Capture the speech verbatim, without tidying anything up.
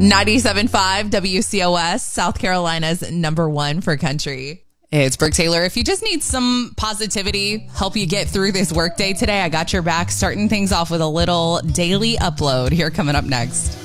ninety-seven point five W C O S, South Carolina's number one for country. Hey, it's Brooke Taylor. If you just need some positivity, help you get through this workday today, I got your back, starting things off with a little daily upload here coming up next.